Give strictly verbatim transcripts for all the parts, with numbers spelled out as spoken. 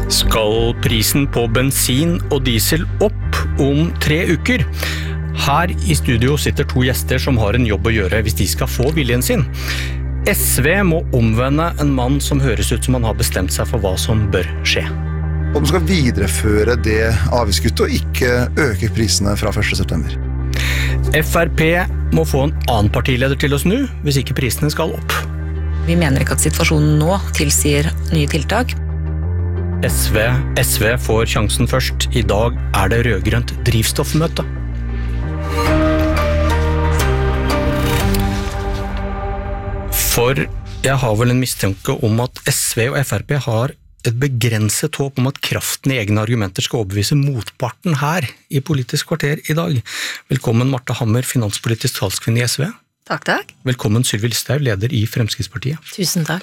Skal prisen på bensin og diesel opp om tre uker? Her i studio sitter to gjester som har en jobb å gjøre hvis de skal få viljen sin. S V må omvende en mann som høres ut som han har bestemt seg for hva som bør skje. Og de skal videreføre det avgiftskuttet og ikke øke prisene fra første september. F R P må få en annen partileder til å snu hvis ikke prisene skal opp. Vi mener ikke at situasjonen nå tilsier nye tiltak. S V, S V får sjansen først. I dag er det rødgrønt drivstoffmøte. For jeg har vel en mistanke om at S V og F R P har et begrenset håp om at kraften i egne argumenter skal overbevise motparten her i Politisk kvarter i dag. Velkommen Martha Hammer, finanspolitisk talskvinne i S V. Takk, takk. Velkommen Sylvi Listhaug, leder i Fremskrittspartiet. Tusen takk.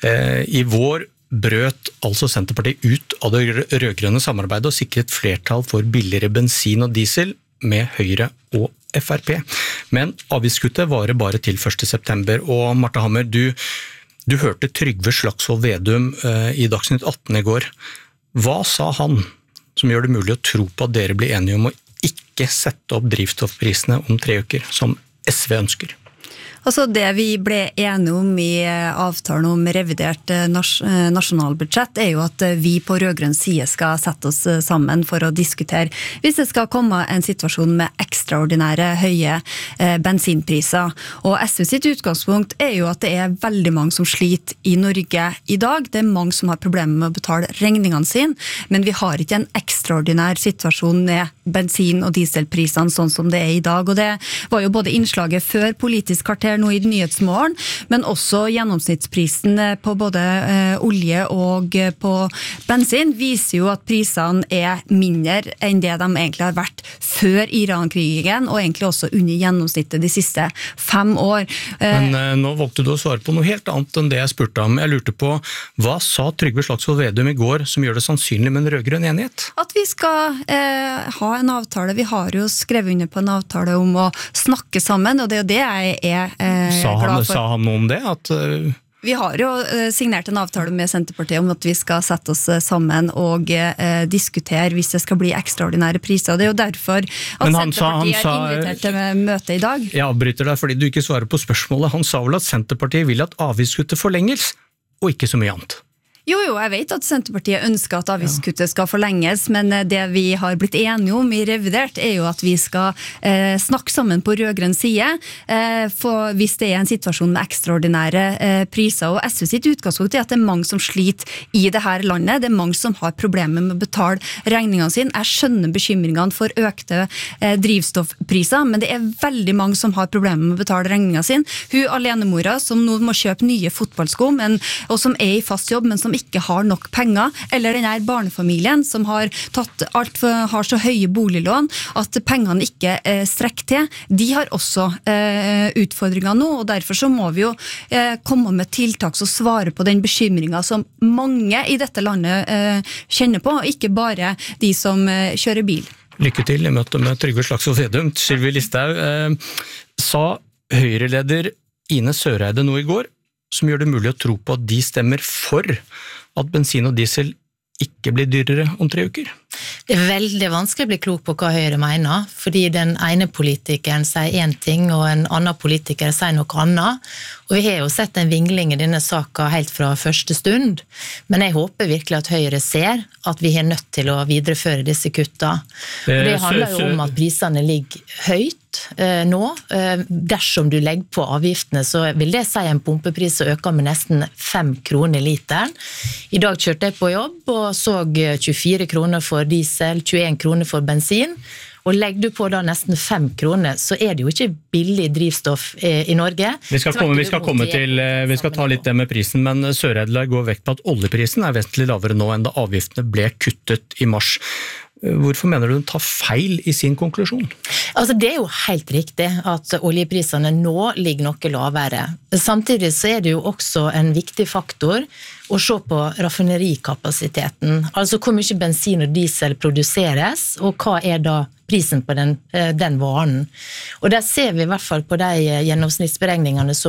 I vår brøt altså Senterpartiet ut av det rødgrønne samarbeidet og sikret flertall for billigere bensin og diesel med Høyre og F R P. Men avgiftskuttet varer bare til første september, og Martha Hammer, du, du hørte Trygve Slagsvold Vedum eh, i Dagsnytt atten i går. Hva sa han som gjør det mulig å tro på at dere blir enige om å ikke sette opp drivstoffprisene om tre uker, som S V ønsker? Altså det vi ble enige om i avtalen om revidert nas- nasjonalbudsjett er jo at vi på rødgrønn side skal sette oss sammen for å diskutere hvis det skal komme en situasjon med ekstraordinære høye eh, bensinpriser. Og S V sitt utgangspunkt er jo at det er veldig mange som sliter i Norge i dag. Det er mange som har problemer med å betale regningene sine, men vi har ikke en ekstraordinær situasjon med bensin- og dieselprisene sånn som det er i dag. Og det var jo både innslaget før Politisk kvarter nå i Nyhetsmorgen, men også gjennomsnittsprisen på både eh, olje og på bensin viser jo at prisene er mindre enn det de egentlig har vært før Iran-krigen, og egentlig også under gjennomsnittet de siste fem år. Men eh, nå valgte du å svare på noe helt annet enn det jeg spurte om. Jeg lurte på, hva sa Trygve Slagsvold Vedum i går som gjør det sannsynlig med en rødgrønn enighet? At vi skal eh, ha en avtale. Vi har jo skrevet under på en avtale om å snakke sammen, og det er jo det jeg er eh, sa han, glad for. Sa han noe om det? At, uh... Vi har jo eh, signert en avtale med Senterpartiet om at vi skal sette oss sammen og eh, diskutere hvis det skal bli ekstraordinære priser. Det er jo derfor at han Senterpartiet sa, er invitert til møte i dag. Jeg avbryter deg fordi du ikke svarer på spørsmålet. Han sa vel at Senterpartiet vil at avgiftskuttet forlenges, og ikke så mye annet. Jo, jo, jeg vet at Senterpartiet ønsker at avgiftskuttet skal forlenges, men det vi har blitt enige om i revidert er jo at vi skal eh, snakke sammen på rødgrønn side, eh, for hvis det er en situasjon med ekstraordinære eh, priser. Og S V sitt utgangspunkt er at det er mange som sliter i det her landet, det er mange som har problemer med å betale regningene sine. Jeg skjønner bekymringene for økte eh, drivstoffpriser, men det er veldig mange som har problemer med å betale regningene sine. Hun alenemora som nå må kjøpe nye fotballsko, men, og som er i fast jobb, men som ikke har nok penger, eller den her barnefamilien som har tatt alt for, har så høye boliglån at pengene ikke eh, strekker til. De har også eh, utfordringer nå, og derfor så må vi jo eh, komme med tiltak som svarer på den bekymringen som mange i dette landet eh, kjenner på, og ikke bare de som eh, kjører bil. Lykke til i møte med Trygve Slagsvold Vedum. Sylvi Listhaug, eh, sa Høyre-leder Ine Søreide noe i går som gjør det mulig å tro på at de stemmer for at bensin og diesel ikke blir dyrere om tre uker? Det er veldig vanskelig å bli klok på hva Høyre mener, fordi den ene politikeren sier en ting, og en annen politiker sier noe annet. Og vi har jo sett en vingling i denne saken helt fra første stund, men jeg håper virkelig at Høyre ser at vi er nødt til å videreføre disse kutta. Og det handler jo om at prisene ligger høyt eh, nå. Eh, dersom du legger på avgiftene, så vil det si en pumpepris som øker med nesten fem kroner literen. I dag kjørte jeg på jobb og så tjuefire kroner for diesel, tjueen kroner for bensin, og legger du på da nesten fem kroner, så er det jo ikke billig drivstoff i Norge. Vi skal, komme, vi skal, komme til, vi skal ta litt det med prisen, men Søreide går vekt på at oljeprisen er vesentlig lavere nå enn da avgiftene ble kuttet i mars. Hvorfor mener du den tar feil i sin konklusjon? Altså det er jo helt riktig at oljeprisene nå ligger noe lavere. Samtidig så er det jo også en viktig faktor å se på raffinerikapasiteten. Altså hvor mye bensin og diesel produseres, og hva er da prisen på den, den varen. Og der ser vi i hvert fall på de gjennomsnittsberegningene som er gjort,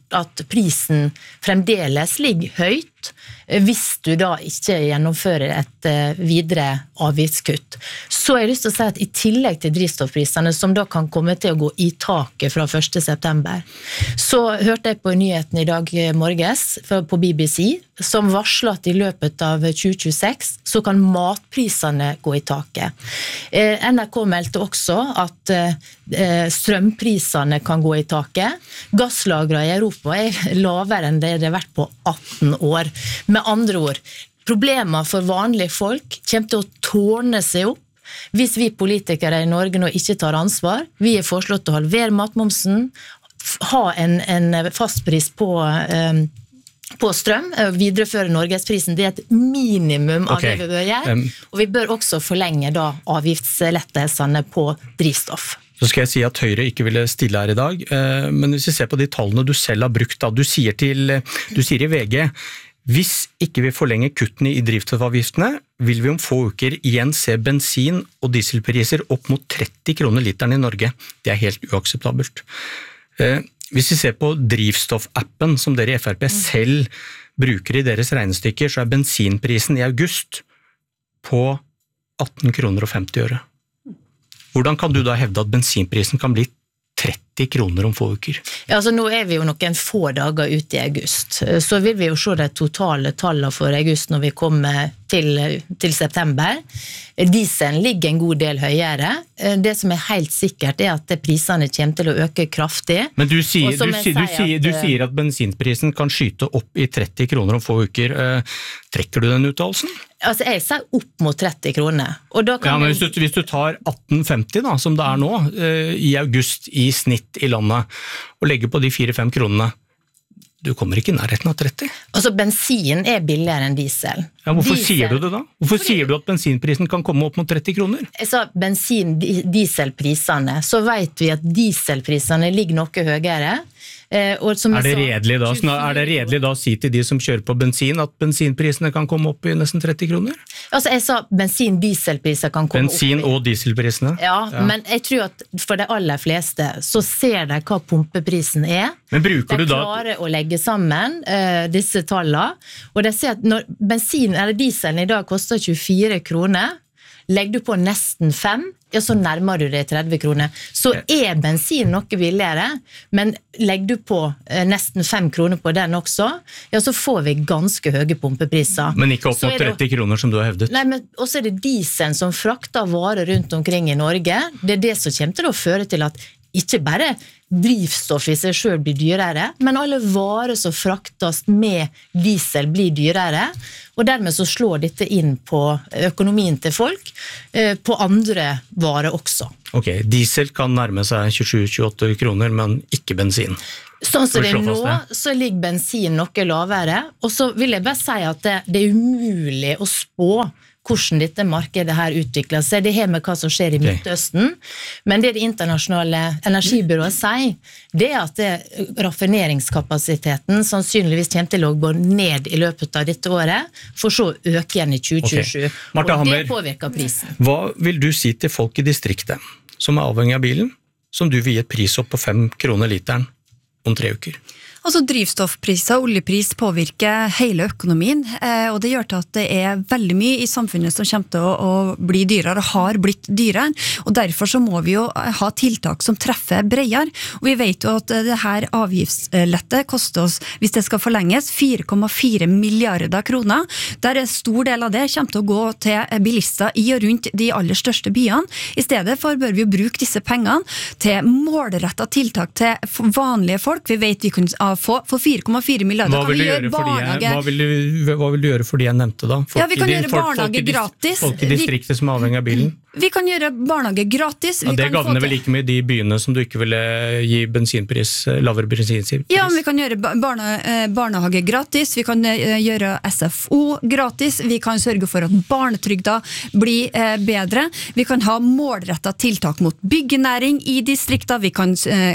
at prisen fremdeles ligger høyt, hvis du da ikke gjennomfører et videre avgiftskutt. Så har jeg lyst til å si at i tillegg til drivstoffprisene, som da kan komme til å gå i taket fra første september, så hørte jeg på nyheten i dag morges på B B C, som varsler at i løpet av tjue tjueseks så kan matprisene gå i taket. N R K meldte også at strømprisene kan gå i taket. Gasslagre i Europa er lavere enn det det har vært på atten år. Med andre ord, problemer for vanlige folk kommer til å tårne seg opp hvis vi politikere i Norge nå ikke tar ansvar. Vi har foreslått å halvere matmomsen, ha en, en fastpris på um, på strøm, videreføre Norgesprisen, det er et minimum av okay. det vi bør gjøre, og vi bør også forlenge da avgiftslettelsene på drivstoff. Så skal jeg si at Høyre ikke ville stille her i dag, men hvis vi ser på de tallene du selv har brukt, da, du sier, til, du sier i V G, hvis ikke vi forlenger kuttene i drivstoffavgiftene, vil vi om få uker igjen se bensin- og dieselpriser opp mot tretti kroner literen i Norge. Det er helt uakseptabelt. Hvis vi ser på drivstoffappen som dere i F R P selv bruker i deres regnestykker, så er bensinprisen i august på atten kroner og femti øre. Hvordan kan du da hevde at bensinprisen kan bli tretti kroner om få uker? Ja, altså nå er vi jo noen få dager ute i august, så vil vi jo se de totale tallene for august når vi kommer til, til september. Dieselen ligger en god del høyere. Det som er helt sikkert er at prisene kommer til å øke kraftig. Men du sier, du, sier, du, sier, at, du sier at bensinprisen kan skyte opp i tretti kroner om få uker. Trekker du den uttalelsen? Altså, jeg sier opp mot tretti kroner. Og da kan ja, men hvis du, hvis du tar atten femti da, som det er nå, i august i snitt i landet, og legger på de fire fem kronene, du kommer ikke i nærheten av tretti. Altså, bensin er billigere enn diesel. Ja, hvorfor diesel, sier du det da? Hvorfor Fordi, sier du at bensinprisen kan komme opp mot tretti kroner? Jeg sa bensin-dieselprisene, så vet vi at dieselprisene ligger noe høyere. Eh, og som er, det sa, redelig da, er det redelig da å si til de som kjører på bensin at bensinprisene kan komme opp i nesten tretti kroner? Altså, jeg sa bensin-dieselpriser kan komme bensin- opp i. og dieselprisene? Ja, ja, men jeg tror at for de aller fleste så ser de hva pumpeprisen er. Men bruker de du da... klarer å legge sammen uh, disse tallene, og de ser at når bensin eller dieselen i dag koster tjuefire kroner, legger du på nesten fem, ja, så nærmer du deg tretti kroner. Så er bensin noe billigere, men legger du på eh, nesten fem kroner på den også, ja, så får vi ganske høye pumpepriser. Men ikke opp mot tretti kroner som du har hevdet. Nei, men også er det dieselen som frakter varer rundt omkring i Norge. Det er det som kommer til å føre til at ikke bare drivstoff i seg selv blir dyrere, men alle varer som fraktes med diesel blir dyrere, og dermed så slår dette inn på økonomien til folk, eh, på andre varer også. Ok, diesel kan nærme seg tjuesju til tjueåtte kroner, men ikke bensin. Sånn som det er nå, så ligger bensin noe lavere, og så vil jeg bare si at det, det er umulig å spå hvordan dette markedet her utvikler seg. Det har med hva som skjer i okay. Midtøsten. Men det det internasjonale energibyrået sier, det er at det, raffineringskapasiteten sannsynligvis kommer til å gå ned i løpet av dette året, for så å øke igjen i tjue tjuesju. Okay. Martha og Hammer, det påvirker prisen. Hva vil du si til folk i distriktet, som er avhengig av bilen, som du vil gi et pris opp på fem kroner literen om tre uker? Altså drivstoffpriser og oljepris påvirker hele økonomien, og det gjør til at det er veldig mye i samfunnet som kommer til å, å bli dyrere og har blitt dyrere, og derfor så må vi jo ha tiltak som treffer bredere. Og vi vet jo at det her avgiftslette koster oss, hvis det skal forlenges, fire komma fire milliarder kroner, der en stor del av det kommer til å gå til bilister i og rundt de aller største byene. I stedet for bør vi jo bruke disse pengene til målrettet tiltak til vanlige folk. Vi vet vi kunne få for fire komma fire milliarder. Hva vil, kan vi gjøre barnehage... jeg, hva, vil du, hva vil du gjøre for de jeg nevnte da? Folk ja, vi kan de, gjøre folk, barnehage folk i, gratis. Folk i distriktet som er avhengig av bilen. Vi kan gjøre barnehage gratis. Ja, det gavner vel ikke med de byene som du ikke ville gi bensinpris, lavere bensinpris? Ja, men vi kan gjøre barne, barnehage gratis, vi kan gjøre S F O gratis, vi kan sørge for at barnetrygda blir bedre, vi kan ha målrettet tiltak mot byggenæring i distrikter, vi kan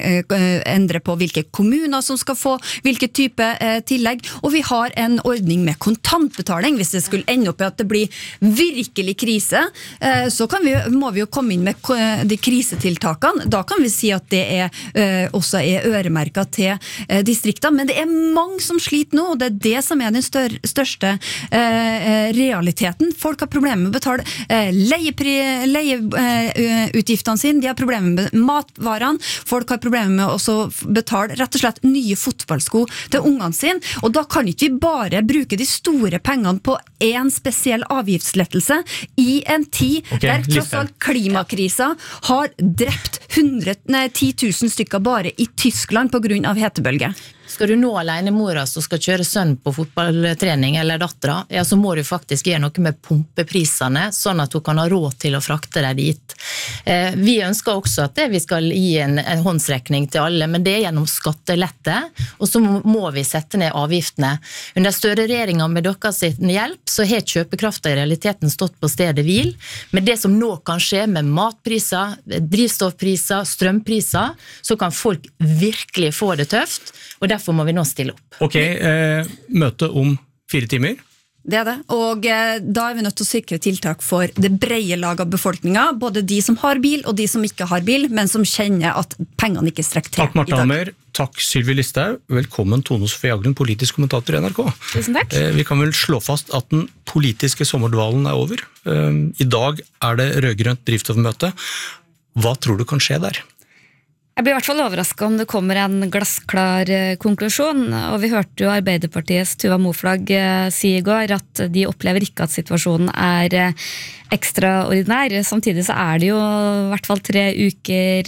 endre på hvilke kommuner som skal få hvilke type tillegg, og vi har en ordning med kontantbetaling. Hvis det skulle ende opp i at det blir virkelig krise, så kan vi vi, må vi jo komme inn med de krisetiltakene. Da kan vi si at det er, uh, også er øremerket til uh, distriktene, men det er mange som sliter nå, og det er det som er den stør, største uh, realiteten. Folk har problemer med å betale uh, leieutgiftene leie, uh, sine, de har problemer med matvarene, folk har problemer med å betale rett og slett nye fotballsko til ungene sine, og da kan ikke vi bare bruke de store pengene på en spesiell avgiftslettelse i en tid okay, der tross alt klimakrisa har drept hundre, nei, ti tusen stykker bare i Tyskland på grunn av hetebølge. Skal du nå alenemora som skal kjøre sønn på fotballtrening eller dattera, ja, så må du faktisk gjøre noe med pumpeprisene, sånn at hun kan ha råd til å frakte deg dit. Eh, vi ønsker også at det, vi skal gi en, en håndsrekning til alle, men det er gjennom skattelette, og så må vi sette ned avgiftene. Under Støre-regjeringen med deres hjelp, så har kjøpekraften i realiteten stått på stedet hvil, men det som nå kan skje med matpriser, drivstoffpriser, strømpriser, så kan folk virkelig få det tøft, og derfor må vi nå stille opp. Ok, eh, møte om fire timer. Det er det, og eh, da er vi nødt til å sikre tiltak for det breie lag av befolkningen, både de som har bil og de som ikke har bil, men som kjenner at pengene ikke strekker til. Takk Martha Hammer, takk Sylvi Listhaug, velkommen Tone Sofie Aglen, politisk kommentator i N R K. Tusen takk. Eh, vi kan vel slå fast at den politiske sommerdvalen er over. Eh, I dag er det rødgrønt drivstoffmøte. Hva tror du kan skje der? Jeg blir I hvert fall overrasket om det kommer en glassklar konklusjon, og vi hørte jo Arbeiderpartiets Tuva Moflag si I går at de opplever ikke at situasjonen er ekstraordinær. Samtidig så er det jo I hvert fall tre uker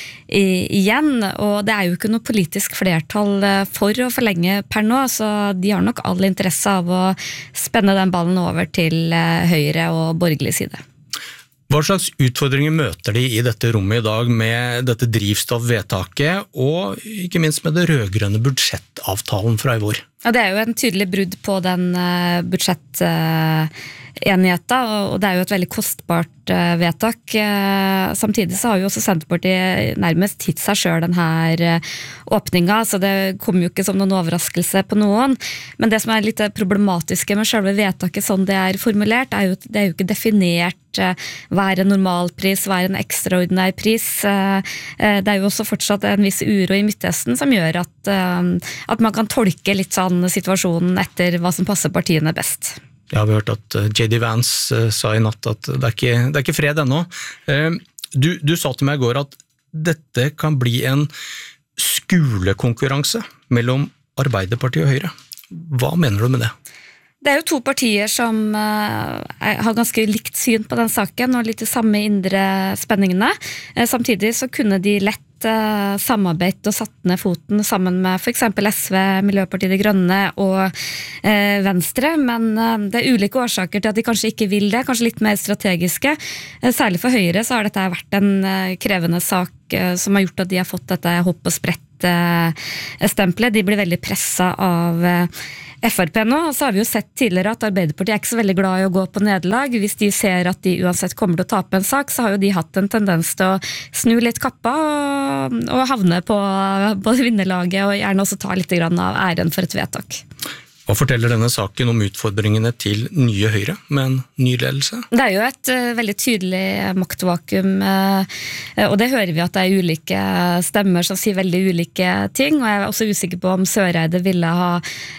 igjen, og det er jo ikke noe politisk flertall for å forlenge per nå, så de har nok all interesse av å spenne den ballen over til høyre og borgerlig side. Hva slags utfordringer møter de I dette rommet I dag med dette drivstoffvedtaket, og ikke minst med det rødgrønne budsjettavtalen fra I vår? Ja, det er jo en tydelig brudd på den budsjettenigheten, og det er jo et veldig kostbart vedtak. Samtidig så har jo også Senterpartiet nærmest titt seg selv denne åpningen, så det kommer jo ikke som noen overraskelse på noen. Men det som er litt problematiske med selve vedtaket sånn det er formulert, er jo, det er jo ikke definert hva er en normalpris, hva er en ekstraordinær pris. Det er jo også fortsatt en viss uro I Midtøsten som gjør at, at man kan tolke litt sånn situasjonen etter hva som passer partiene best. Jeg har hørt at J D Vance sa I natt at det er ikke, det er ikke fred ennå. Du, du sa til meg I går at dette kan bli en skolekonkurranse mellom Arbeiderpartiet og Høyre. Hva mener du med det? Det er jo to partier som uh, har ganske likt syn på den saken, og litt de samme indre spenningene. Uh, samtidig så kunne de lett uh, samarbeidet og satt ned foten sammen med for eksempel S V, Miljøpartiet De Grønne og uh, Venstre, men uh, det er ulike årsaker til at de kanskje ikke vil det, kanskje litt mer strategiske. Uh, særlig for Høyre så har dette vært en uh, krevende sak uh, som har gjort at de har fått dette hopp og sprett uh, stempelet. De blir veldig presset av uh, F R P nå, og så har vi jo sett tidligere at Arbeiderpartiet er ikke så veldig glad I å gå på nederlag. Hvis de ser at de uansett kommer til å tape en sak, så har jo de hatt en tendens til å snu litt kappa og, og havne på, på vinnerlaget, og gjerne også ta litt grann av æren for et vedtak. Hva forteller denne saken om utfordringene til nye Høyre med en ny ledelse? Det er jo et uh, veldig tydelig maktvakuum, uh, og det hører vi at det er ulike stemmer som sier veldig ulike ting, og jeg er også usikker på om Søreide ville ha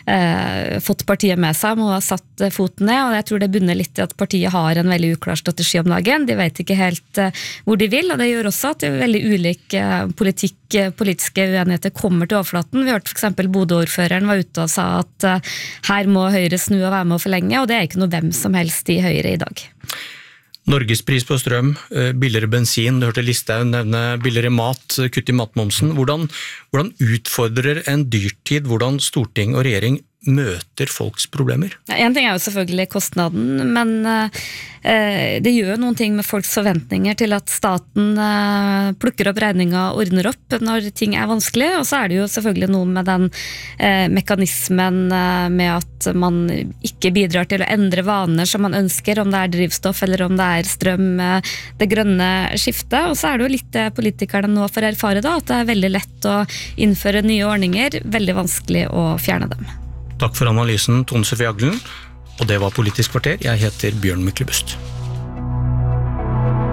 uh, fått partiet med seg om å ha satt uh, foten ned, og jeg tror det bunner litt I at partiet har en veldig uklar strategi om dagen. De vet ikke helt uh, hvor de vil, og det gjør også at det er veldig ulik uh, politikk, uh, politiske uenigheter kommer til overflaten. Vi hørte for eksempel Bodø-ordføreren var ute og sa at uh, her må Høyre snu og være med å forlenge, og det er ikke noe hvem som helst I Høyre I dag. Norgespris på strøm, billigere bensin, du hørte Listhaug nevne billigere mat, kutt I matmomsen. Hvordan, hvordan utfordrer en dyrtid, hvordan storting og regjering møter folks problemer? En ting er jo selvfølgelig kostnaden, men eh, det gjør noen ting med folks forventninger til at staten eh, plukker opp regninga og ordner opp når ting er vanskelig, og så er det jo selvfølgelig noe med den eh, mekanismen eh, med at man ikke bidrar til å endre vaner som man ønsker, om det er drivstoff eller om det er strøm, eh, det grønne skiftet, og så er det jo litt det politikerne nå får erfare da, at det er veldig lett å innføre nye ordninger, veldig vanskelig å fjerne dem. Takk for analysen, Tone Sofie Aglen, og det var Politisk kvarter. Jeg heter Bjørn Myklebust.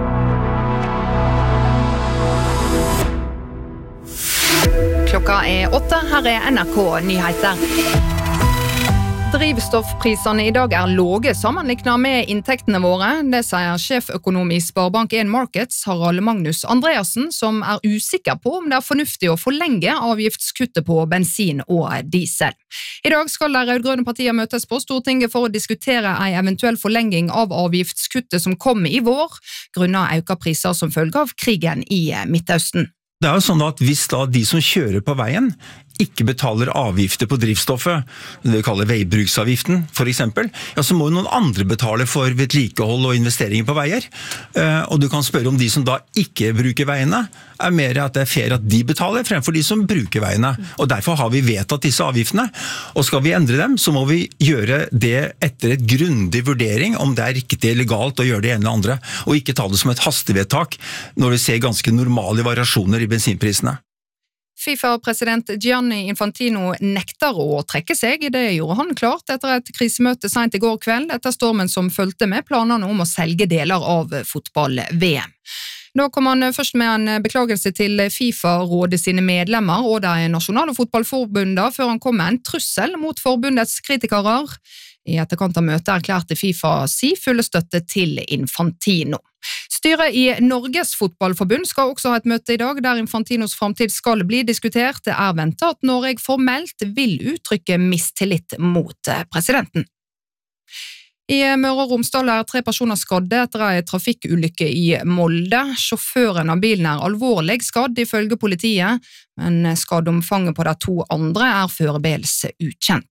Klokka er åtte, her er N R K Nyheter. Drivstoffprisene i dag er låge sammenlignet med inntektene våre. Det sier sjeføkonom i Sparebank en Markets, Harald Magnus Andreassen, som er usikker på om det er fornuftig å forlenge avgiftskuttet på bensin og diesel. I dag skal de rødgrønne partier møtes på Stortinget for å diskutere en eventuell forlenging av avgiftskuttet som kommer i vår, grunnet økte priser som følge av krigen i Midtøsten. Det er jo sånn at hvis da de som kjører på veien ikke betaler avgifter på drivstoffet, det vi kaller veibruksavgiften for eksempel, ja, så må jo noen andre betale for vedlikehold og investeringer på veier. Og du kan spørre om de som da ikke bruker veiene, er mer at det er fair at de betaler fremfor de som bruker veiene. Og derfor har vi vedtatt disse avgiftene, og skal vi endre dem, så må vi gjøre det etter et grundig vurdering om det er riktig eller galt å gjøre det ene eller andre, og ikke ta det som et hastevedtak når vi ser ganske normale variasjoner i bensinprisene. FIFA-president Gianni Infantino nekter å trekke seg. Det gjorde han klart etter et krisemøte sent i går kveld, etter stormen som fulgte med planene om å selge deler av fotball-V M. Da kom han først med en beklagelse til FIFA-rådet sine medlemmer og de nasjonale fotballforbundene, før han kom med en trussel mot forbundets kritikere. I etterkant av møtet erklærte FIFA si fulle støtte til Infantino. Styret i Norges fotballforbund skal også ha et møte i dag, der Infantinos fremtid skal bli diskutert. Det er ventet at Norge formelt vil uttrykke mistillit mot presidenten. I Møre og Romsdal er tre personer skadde etter en trafikkulykke i Molde. Sjåføren av bilen er alvorlig skadd ifølge politiet, men skadeomfanget på de to andre er foreløpig ukjent.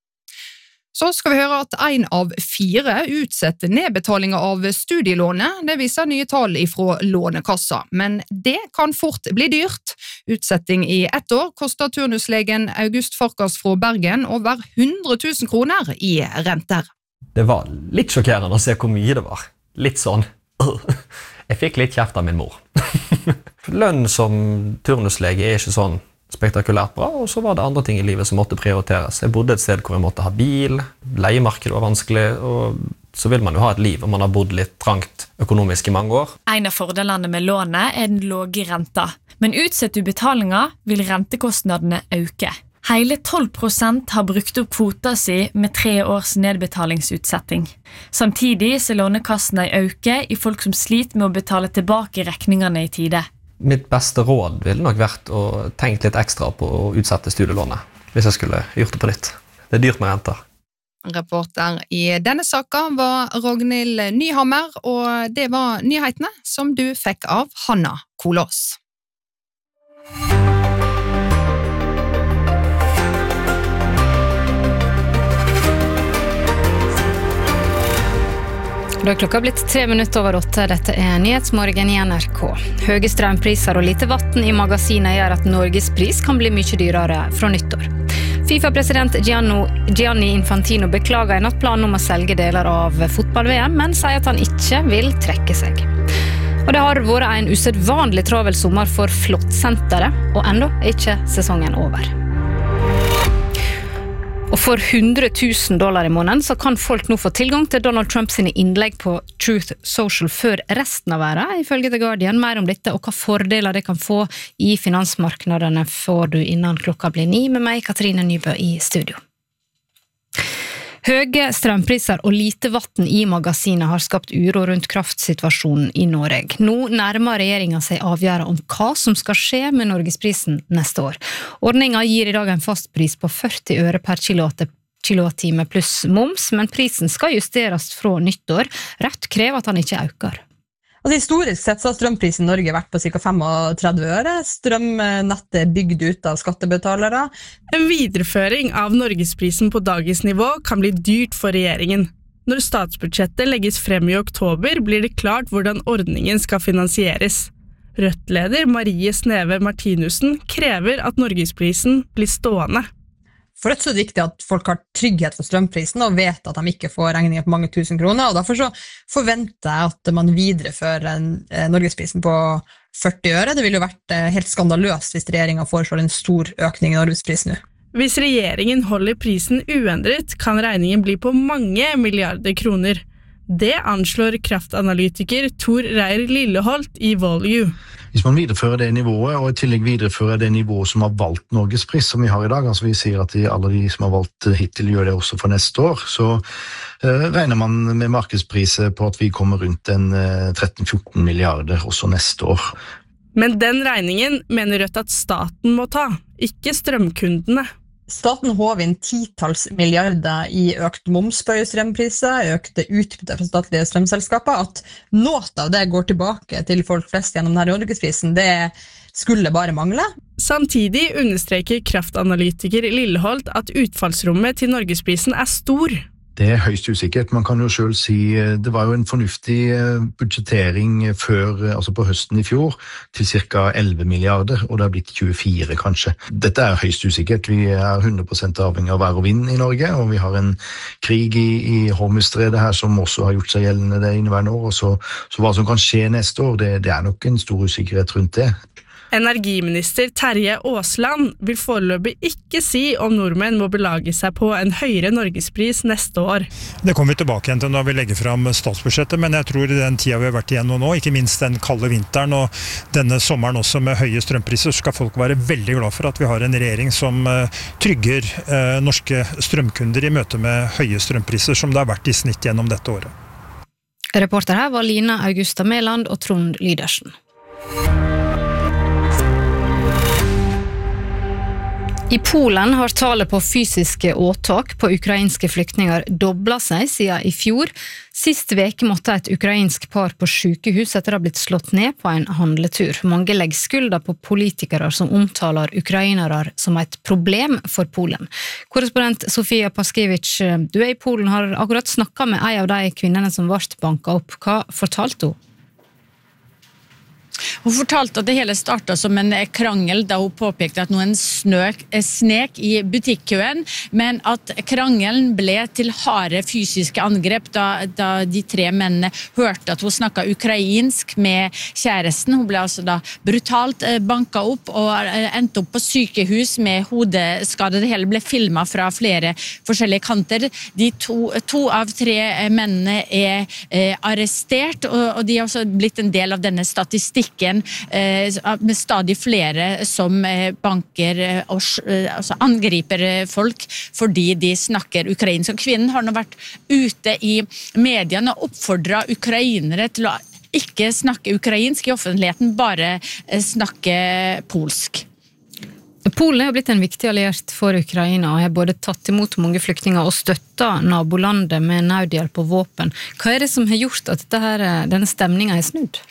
Så skal vi høre at en av fire utsetter nedbetalinger av studielånet. Det viser nye tall fra Lånekassa, men det kan fort bli dyrt. Utsetting i ett år koster turnuslegen August Farkas fra Bergen over hundre tusen kroner i renter. Det var litt sjokkerende å se hvor mye det var. Litt sånn. Jeg fikk litt kjeft av min mor. Lønn som turnuslege er ikke sånn spektakulært bra, og så var det andre ting i livet som måtte prioriteres. Jeg bodde et sted hvor jeg måtte ha bil, leiemarkedet var vanskelig, og så vil man jo ha et liv, og man har bodd litt trangt økonomisk i mange år. En av fordelene med lånet er den låge renta, men utsetter du betalinger vil rentekostnadene øke. Hele tolv prosent har brukt opp kvota si med tre års nedbetalingsutsetting. Samtidig så lånekassene øker i folk som sliter med å betale tilbake rekningene i tide. Mitt beste råd ville nok vært å tenke litt ekstra på å utsette studielånet, hvis jeg skulle gjort det på nytt. Det er dyrt med renter. Reporter i denne saken var Ragnhild Nyhammer, og det var nyhetene som du fikk av Hanna Kolås. Da er klokka blitt tre minutter over åtte. Dette er Nyhetsmorgen i N R K. Høye strømpriser og lite vatten i magasinet gjør at Norges pris kan bli mye dyrere fra nyttår. FIFA-president Gianni Infantino beklager en natt planen om å selge deler av fotball-V M, men sier at han ikke vil trekke seg. Og det har vært en usedvanlig travel sommer for Flåttsenteret, og enda er ikke sesongen over. Og for hundre tusen dollar i måneden så kan folk nå få tilgang til Donald Trump sine innlegg på Truth Social før resten av verden, ifølge The Guardian. Mer om dette og hva fordeler det kan få i finansmarkedene får du innan klokka blir ni, med meg, Katrine Nybø, i studio. Høge strømpriser og lite vatten i magasinet har skapt uro rundt kraftsituasjonen i Norge. Nå nærmer regjeringen seg avgjøre om hva som skal skje med Norgesprisen neste år. Ordningen gir i dag en fastpris på førti øre per kilowattime pluss moms, men prisen skal justeres fra nyttår. Rødt krever at han ikke øker. Altså, historisk sett så har strømprisen i Norge vært på ca. trettifem øre. Strømnettet er bygd ut av skattebetalere. En videreføring av Norgesprisen på dagens nivå kan bli dyrt for regjeringen. Når statsbudsjettet legges frem i oktober, blir det klart hvordan ordningen skal finansieres. Rødt-leder Marie Sneve Martinussen krever at Norgesprisen blir stående. For Rødt så er det viktig at folk har trygghet for strømprisen og vet at de ikke får regninger på mange tusen kroner, og derfor så forventer jeg at man viderefører en, eh, Norgesprisen på førti øre. Det ville jo vært eh, helt skandaløst hvis regjeringen foreslår en stor økning i Norgesprisen nå. Hvis regjeringen holder prisen uendret, kan regningen bli på mange milliarder kroner. Det anslår kraftanalytiker Tor Reier Lilleholt i Volue. Hvis man viderefører det nivået, og i tillegg viderefører det nivået som har valgt Norges pris, som vi har i dag, altså vi sier at de, alle de som har valgt hittil gjør det også for neste år, så eh, regner man med markedspriser på at vi kommer rundt en eh, tretten til fjorten milliarder også neste år. Men den regningen mener Rødt at staten må ta, ikke strømkundene. Staten håver inn titalls milliarder i økt moms på strømpriser, økte utbytte fra statlige strømselskaper, at noe av det går tilbake til folk flest gjennom denne Norgesprisen, det skulle bare mangle. Samtidig understreker kraftanalytiker Lilleholt at utfallsrommet til Norgesprisen er stor. Det er høyst usikkert. Man kan jo selv si, det var jo en fornuftig budsjettering før, altså på høsten i fjor, til cirka elleve milliarder, og det har blitt tjuefire kanskje. Dette er høyst usikkert. Vi er hundre prosent avhengig av vær og vind i Norge, og vi har en krig i, i Hormuzstredet her som også har gjort seg gjeldende det inneværende år, og så, så hva som kan skje neste år, det, det er nok en stor usikkerhet rundt det. Energiminister Terje Aasland vil foreløpig ikke si om nordmenn må belage seg på en høyere Norgespris neste år. Det kommer vi tilbake igjen til når vi legger fram statsbudsjettet, men jeg tror i den tida vi har vært igjennom nå, ikke minst den kalde vinteren og denne sommeren også med høye strømpriser, så skal folk være veldig glad for at vi har en regjering som trygger norske strømkunder i møte med høye strømpriser, som det har vært i snitt gjennom dette året. Reporter her var Lina Augusta Meland og Trond Lydersen. I Polen har tallet på fysiske åtak på ukrainske flyktninger doblet seg siden i fjor. Sist veke måtte et ukrainsk par på sykehus etter å ha blitt slått ned på en handletur. Mange legger skulda på politikere som omtaler ukrainere som et problem for Polen. Korrespondent Sofia Paskiewicz, du er i Polen, har akkurat snakket med en av de kvinnene som ble banket opp. Hva fortalte hun? Hun fortalte at det hele startet som en krangel da hun påpekte at noen snøk, snek i butikkøen, men at krangelen ble til harde fysiske angrep da, da de tre mennene hørte at hun snakket ukrainsk med kjæresten. Hun ble altså da brutalt banket opp og endte opp på sykehus med hodeskade. Det hele ble filmet fra flere forskjellige kanter. De to, to av tre mennene er eh, arrestert, og, og de har også blitt en del av denne statistikken med stadig flere som banker og altså angriper folk fordi de snakker ukrainsk. Kvinnen har nå vært ute i mediene og oppfordret ukrainere til å ikke snakke ukrainsk i offentligheten, bare snakke polsk. Polen er blitt en viktig alliert for Ukraina og har både tatt imot mange flyktninger og støttet nabolandet med nødhjelp og våpen. Hva er det som har gjort at dette her, denne stemningen er snudd?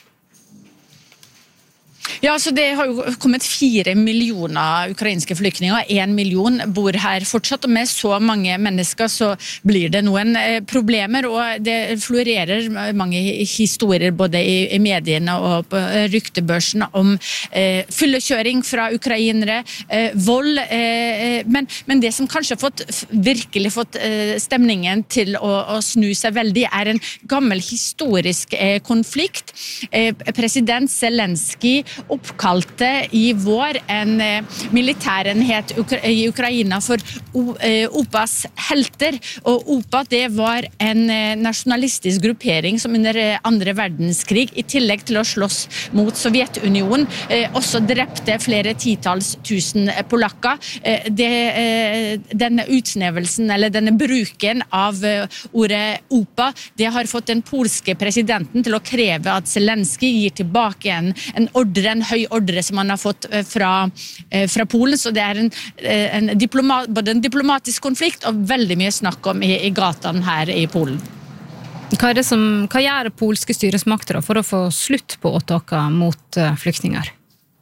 Ja, så det har jo kommet fire millioner ukrainske flyktninger, en million bor her fortsatt, og med så mange mennesker så blir det noen problemer, og det florerer mange historier både i, i mediene og på ryktebørsen om eh, fyllekjøring fra ukrainere, eh, vold, eh, men, men det som kanskje har fått, virkelig fått eh, stemningen til å, å snu seg veldig, er en gammel historisk eh, konflikt. Eh, president Zelensky oppkalte i vår en eh, militærenhet Ukra- i Ukraina for o- eh, OPAs helter, og OPA det var en eh, nasjonalistisk gruppering som under eh, andre verdenskrig, i tillegg til å slåss mot Sovjetunionen, eh, også drepte flere titalls tusen eh, polakker. Eh, det, eh, denne utsnevelsen, eller denne bruken av eh, ordet OPA, det har fått den polske presidenten til å kreve at Zelensky gir tilbake en, en ordre, en høy ordre som han har fått fra, fra Polen, så det er en, en, diploma, både en diplomatisk konflikt og veldig mye snakk om i, i gatene her i Polen. Hva, er det som, hva gjør polske styresmakter for å få slutt på åtakene mot flyktninger?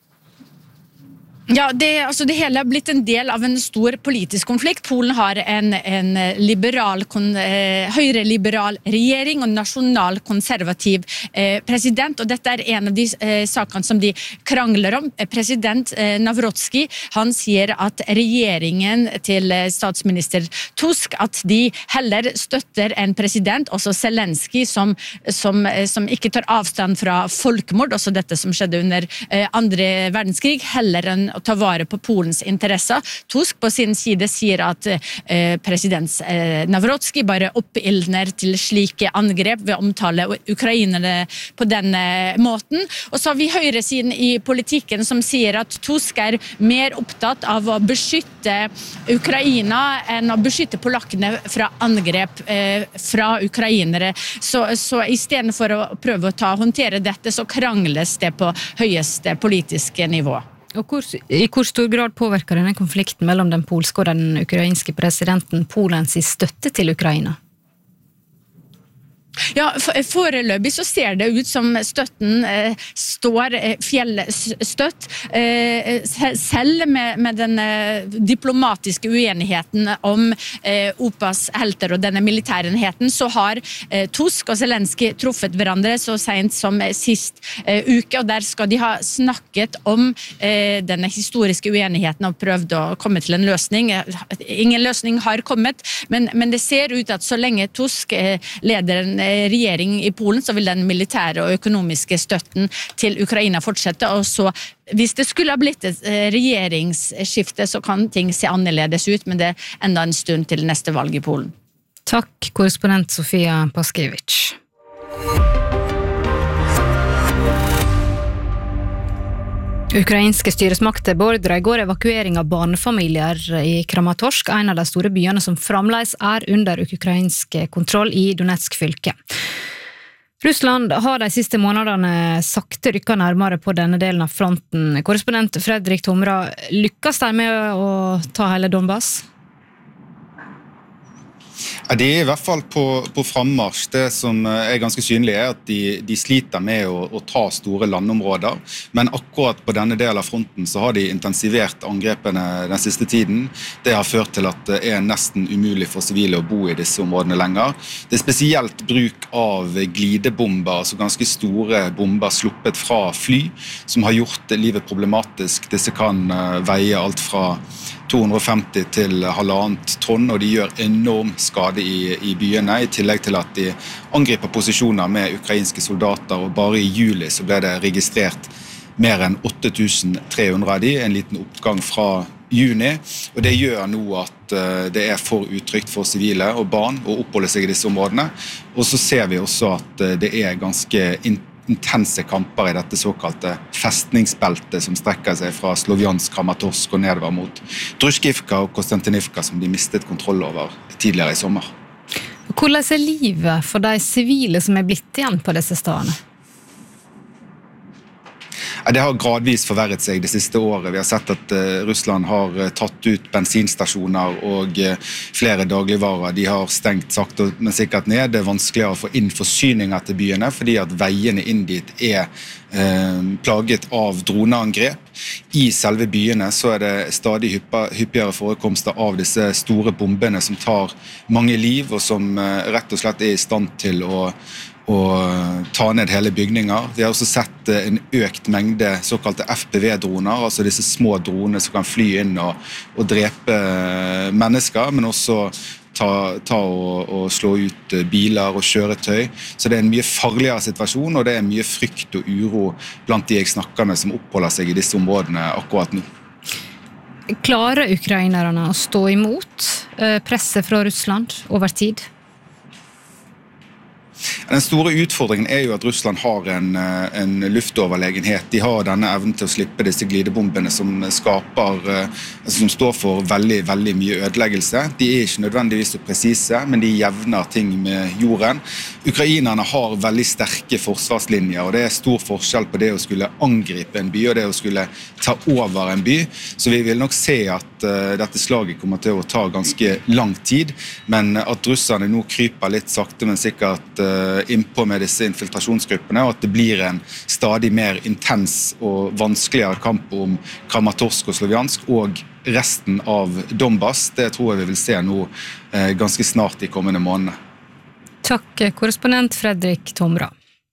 Ja, det, altså det hele har blitt en del av en stor politisk konflikt. Polen har en, en liberal, kon, eh, høyreliberal regjering og nasjonal konservativ eh, president, og dette er en av de eh, sakene som de krangler om. President eh, Nawrocki, han sier at regjeringen til eh, statsminister Tusk, at de heller støtter en president, også Zelensky, som, som, eh, som ikke tar avstand fra folkemord, også dette som skjedde under eh, andre verdenskrig, heller enn å ta vare på Polens interesser. Tusk på sin side sier at eh, president eh, Nawrocki bare oppildner til slike angrep ved å omtale ukrainerne på denne måten. Og så har vi høyresiden i politikken som sier at Tusk er mer opptatt av å beskytte Ukraina enn å beskytte polakkene fra angrep eh, fra ukrainere. Så, så i stedet for å prøve å ta, håndtere dette, så krangles det på høyeste politiske nivå. Og hvor, I hvor stor grad påvirker denne konflikten mellom den polske og den ukrainske presidenten Polens støtte til Ukraina? Ja, foreløpig så ser det ut som støtten eh, står eh, fjellstøtt. Eh, selv med, med den eh, diplomatiske uenigheten om eh, O P A's helter og denne militærenheten, så har eh, Tusk og Zelensky truffet hverandre så sent som eh, sist eh, uke, og der skal de ha snakket om eh, denne historiske uenigheten og prøvd å komme til en løsning. Ingen løsning har kommet, men, men det ser ut at så lenge Tusk eh, leder en regjering i Polen, så vil den militære og økonomiske støtten til Ukraina fortsette, og så hvis det skulle ha blitt et regjeringsskifte, så kan ting se annerledes ut, men det er enda en stund til neste valg i Polen. Takk, korrespondent Sofia Paskiewicz. Ukrainske styresmakter beordret i går evakuering av barnefamilier i Kramatorsk, en av de store byene som fremdeles er under ukrainsk kontroll i Donetsk fylke. Russland har de siste månedene sakte rykket nærmere på denne delen av fronten. Korrespondent Fredrik Tomra, lykkes de med å ta hele Donbass? Ja, de er i hvert fall på, på fremmarsj. Det som er ganske synlig er at de, de sliter med å, å ta store landområder, men akkurat på denne delen av fronten så har de intensivert angrepene den siste tiden. Det har ført til at det er nesten umulig for sivile å bo i disse områdene lenger. Det er spesielt bruk av glidebomber, altså ganske store bomber sluppet fra fly, som har gjort livet problematisk. Disse kan veie alt fra to hundre og femti til halvannet tonn, og de gjør enorm skade i, i byene, i tillegg til at de angriper posisjoner med ukrainske soldater, og bare i juli så ble det registrert mer enn åtte tusen tre hundre av de, en liten oppgang fra juni, og det gjør nå at uh, det er for utrygt for sivile og barn å oppholde seg i disse områdene, og så ser vi også at uh, det er ganske intenst intense kamper i dette såkalte festningsbeltet som strekker seg fra Sloviansk, Kramatorsk og nedover mot Druskivka og Konstantinivka, som de mistet kontroll over tidligere i sommer. Hvordan er livet for de sivile som er blitt igjen på disse stedene? Det har gradvis forverret seg det siste året. Vi har sett at Russland har tatt ut bensinstasjoner og flere dagligvarer. De har stengt sakte, men sikkert ned. Det er vanskeligere å få inn forsyninger til byene, fordi at veiene inn dit er eh, plaget av droneangrep. I selve byene så er det stadig hyppigere forekomster av disse store bombene som tar mange liv, og som rett og slett er i stand til å og ta ned hele bygninger. Vi har også sett en økt mengde såkalte F P V-droner, altså disse små droner som kan fly inn og, og drepe mennesker, men også ta, ta og, og slå ut biler og kjøretøy. Så det er en mye farligere situasjon, og det er mye frykt og uro blant de jeg snakker med som oppholder seg i disse områdene akkurat nå. Klarer ukrainerne å stå imot presset fra Russland over tid? Den store utfordringen er jo at Russland har en, en luftoverlegenhet. De har denne evnen til å slippe disse glidebombene som skaper, altså som står for veldig, veldig mye ødeleggelse. De er ikke nødvendigvis så presise, men de jevner ting med jorden. Ukrainerne har veldig sterke forsvarslinjer, og det er stor forskjell på det å skulle angripe en by og det å skulle ta over en by. Så vi vil nok se at uh, dette slaget kommer til å ta ganske lang tid, men at russerne nå kryper litt sakte, men sikkert uh, innpå med disse infiltrasjonsgruppene, og at det blir en stadig mer intens og vanskeligere kamp om Kramatorsk og Sloviansk og resten av Donbass. Det tror jeg vi vil se nå eh, ganske snart de kommende månedene. Takk, korrespondent Fredrik Tomra.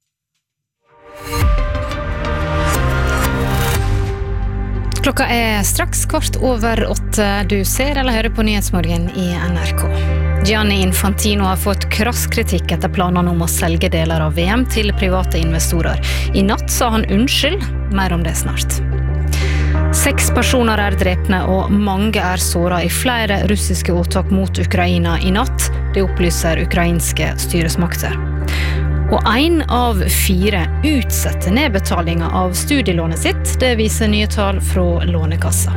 Klokka er straks kvart over åtte. Du ser eller hører på Nyhetsmorgen i N R K. Gianni Infantino har fått krass kritikk etter planene om å selge deler av V M til private investorer. I natt sa han unnskyld, mer om det snart. Seks personer er drepne og mange er såret i flere russiske åtak mot Ukraina i natt, det opplyser ukrainske styresmakter. Og en av fire utsetter nedbetalinger av studielånet sitt, det viser nye tall fra Lånekassa.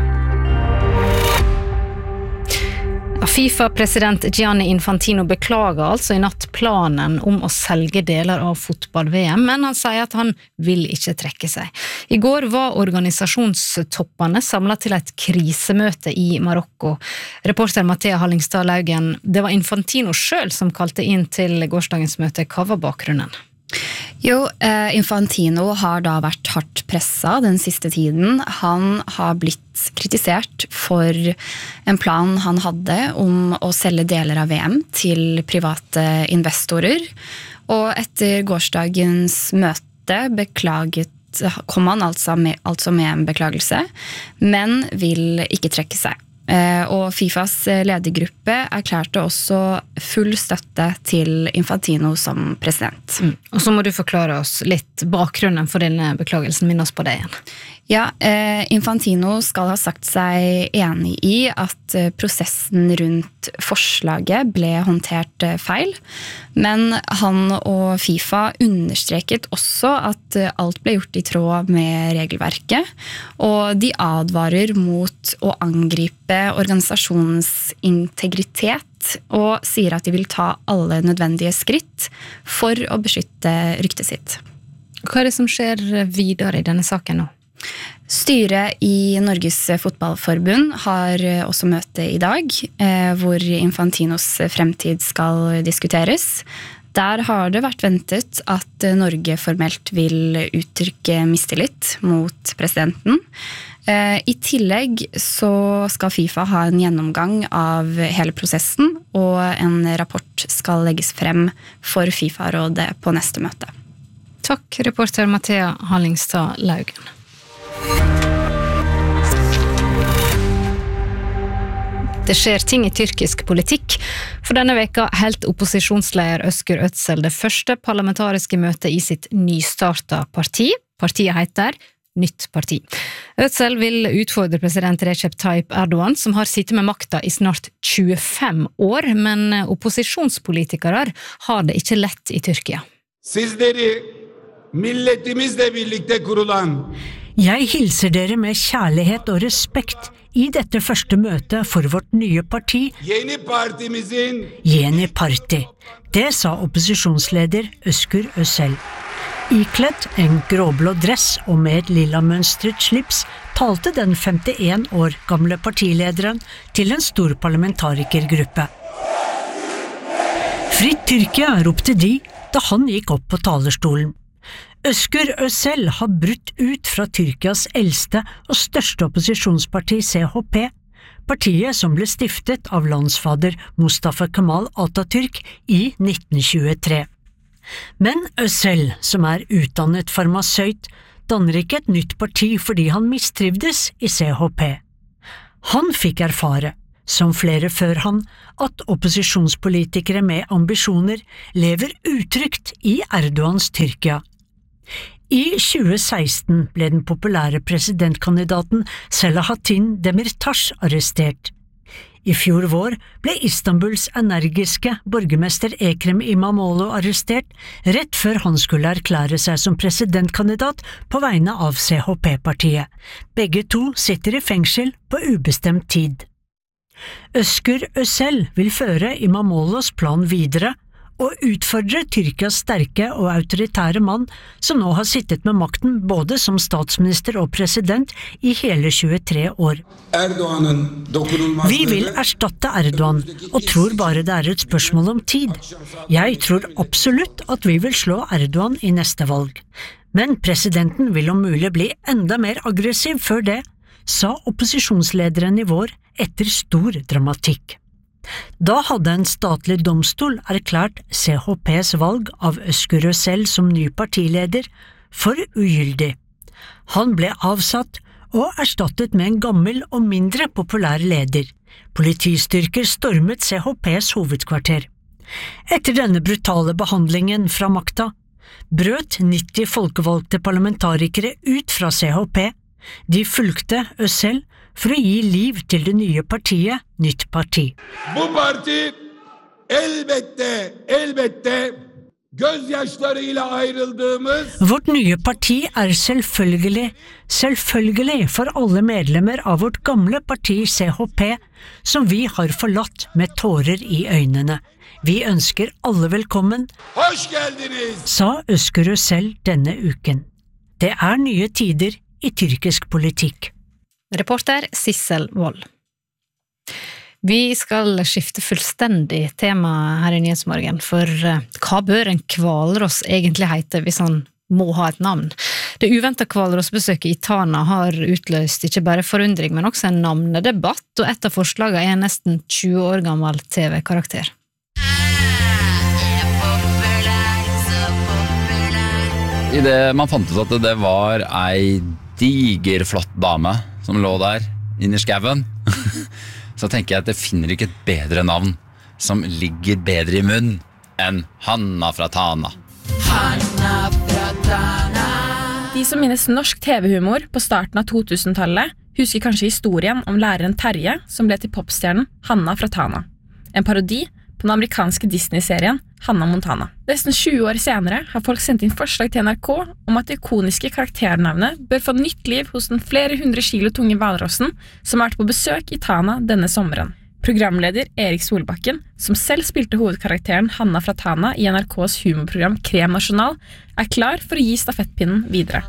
FIFA-president Gianni Infantino beklager altså i natt planen om å selge deler av fotball-V M, men han sier at han vil ikke trekke seg. I går var organisasjonstoppene samlet til et krisemøte i Marokko. Reporter Mathea Hallingstad Laugen, det var Infantino selv som kalte inn til gårsdagens møte. Hva var bakgrunnen? Jo, eh, Infantino har da vært hardt presset den siste tiden. Han har blitt kritisert for en plan han hadde om å selge deler av V M til private investorer. Og etter gårsdagens møte beklaget, kom han altså med, altså med en beklagelse, men vil ikke trekke seg. Og FIFAs ledergruppe erklærte også full støtte til Infantino som president. Mm. Og så må du forklare oss litt bakgrunnen for denne beklagelsen, minn oss på det igjen. Ja, eh, Infantino skal ha sagt seg enig i at prosessen rundt forslaget ble håndtert feil, men han og FIFA understreket også at alt ble gjort i tråd med regelverket, og de advarer mot å angripe organisasjonens integritet og sier at de vil ta alle nødvendige skritt for å beskytte ryktet sitt. Hva er det som skjer videre i denne saken nå? Styret i Norges fotballforbund har også møte i dag, hvor Infantinos fremtid skal diskuteres. Der har det vært ventet at Norge formelt vil uttrykke mistillit mot presidenten. I tillegg så skal FIFA ha en gjennomgang av hele prosessen, og en rapport skal legges frem for FIFA-rådet på neste møte. Takk, reporter Mathea Hallingstad Laugen. Det skjer ting i tyrkisk politikk. For denne veka helt opposisjonsleder Özgür Özel det første parlamentariske møtet i sitt nystarta parti. Partiet heter Nytt parti. Özel vil utfordre president Recep Tayyip Erdogan, som har sittet med makta i snart tjuefem år, men opposisjonspolitikere har det ikke lett i Tyrkia. Sizleri milletimizle birlikte kurulan Jeg hilser dere med kjærlighet og respekt i dette første møtet for vårt nye parti, Yeni partimizin Yeni Parti. Det sa opposisjonsleder Özgür Özel. Ikledd en gråblå dress og med et lilla mønstret slips talte den femtien år gamle partilederen til en stor parlamentarikergruppe. Fritt Tyrkia, ropte de da han gikk opp på talerstolen. Özgür Özel har brutt ut fra Tyrkias eldste og største opposisjonsparti C H P, partiet som ble stiftet av landsfader Mustafa Kemal Atatürk i nitten tjuetre. Men Özel, som er utdannet farmasøyt, danner ikke et nytt parti fordi han mistrivdes i C H P. Han fikk erfare, som flere før han, at opposisjonspolitikere med ambisjoner lever utrygt i Erdogans Tyrkia. I tjue seksten ble den populære presidentkandidaten Selahattin Demirtas arrestert. I fjor vår ble Istanbuls energiske borgermester Ekrem İmamoğlu arrestert rett før han skulle erklære seg som presidentkandidat på vegne av C H P-partiet. Begge to sitter i fengsel på ubestemt tid. Özgür Özel vil føre İmamoğlu's plan videre og utfordre Tyrkias sterke og autoritære mann som nå har sittet med makten både som statsminister og president i hele tjuetre år. Vi vil erstatte Erdogan, og tror bare det er et spørsmål om tid. Jeg tror absolutt at vi vil slå Erdogan i neste valg. Men presidenten vil om mulig bli enda mer aggressiv før det, sa opposisjonslederen i vår etter stor dramatikk. Da hadde en statlig domstol erklært C H P's valg av Özgür Özel som ny partileder for ugyldig. Han ble avsatt og erstattet med en gammel og mindre populær leder. Politistyrker stormet C H P's hovedkvarter. Etter denne brutale behandlingen fra makta, brøt nitti folkevalgte parlamentarikere ut fra C H P, De fulgte Özel for å gi liv til det nye partiet, Nytt Parti. Bu parti elbette, elbette gözyaşlarıyla ayrıldığımız Vårt nye parti er selvfølgelig, selvfølgelig for alle medlemmer av vårt gamle parti C H P, som vi har forlatt med tårer i øynene. Vi ønsker alle velkommen, Hoş geldiniz. sa Özgür Özel denne uken. Det er nye tider i tyrkisk politikk. Reporter Sissel Wold. Vi skal skifte fullstendig tema her i Nyhetsmorgen, for hva bør en hvalross egentlig hete hvis han må ha et navn? Det uventet hvalrossbesøket i Tana har utløst ikke bare forundring, men også en navnedebatt, og et av forslagene er en nesten tjue år gammel T V-karakter. I det man fant ut at det var ei diger flott dame som lå der inne i skauen, så tenker jeg at det finner ikke et bedre navn som ligger bedre i munn enn Hanna fra Tana. Hanna fra Tana. De som minnes norsk T V-humor på starten av to-tusentallet husker kanskje historien om læreren Terje som ble til popstjernen Hanna fra Tana. En parodi på den amerikanske Disney-serien Hannah Montana. Nesten tjue år senere har folk sendt inn forslag til N R K om at det ikoniske karakternavnet bør få nytt liv hos den flere hundre kilo tunge hvalrossen som har vært på besøk i Tana denne sommeren. Programleder Erik Solbakken, som selv spilte hovedkarakteren Hanna fra Tana i N R K's humorprogram Krem Nasjonal, er klar for å gi stafettpinnen videre.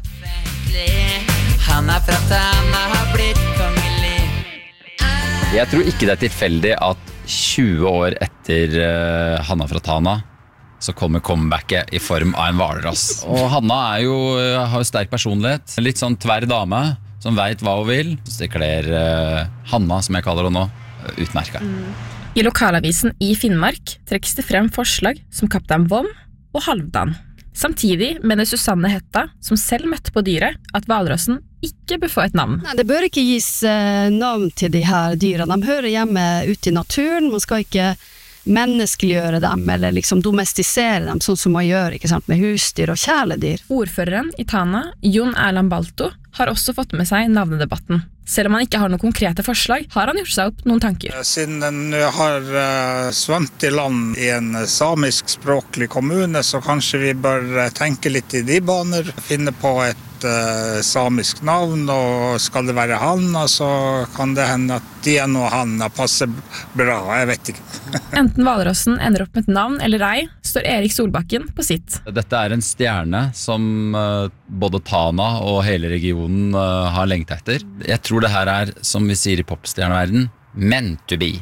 Hanna fra Tana har blitt kongelig. Jeg tror ikke det er tilfeldig at tjue år etter uh, Hanna fra Tana så kommer comebacket i form av en hvalross. Og Hanna er jo, har jo sterk personlighet, litt sånn tverr dame som vet hva hun vil. Så det kler uh, Hanna, som jeg kaller henne nå, utmerket. Mm. I lokalavisen i Finnmark trekkes det frem forslag som Kaptein Vom og Halvdan. Samtidig mener Susanne Hetta, som selv møtte på dyret, at hvalrossen ikke bør få et navn. Nei, det bør ikke gis eh, navn til de her dyrene. De hører hjemme ute i naturen. Man skal ikke menneskeliggjøre dem, eller liksom domestisere dem, sånn som man gjør, ikke sant, med husdyr og kjæledyr. Ordføreren i Tana, Jon Erland Balto, har også fått med seg navnedebatten. Selv om han ikke har noen konkrete forslag, har han gjort seg opp noen tanker. Siden den har uh, svømt i land i en samisk språklig kommune, så kanskje vi bør tenke litt i de baner, finne på et uh, samisk navn, og skal det være Hanna, så kan det hende at Dien og Hanna passer bra, jeg vet ikke. Enten hvalrossen ender opp med et navn eller ei, står Erik Solbakken på sitt. Dette er en stjerne som uh, både Tana og hele regionen uh, har lengt etter. Jeg tror det her er, som vi sier i popstjerneverden, meant to be.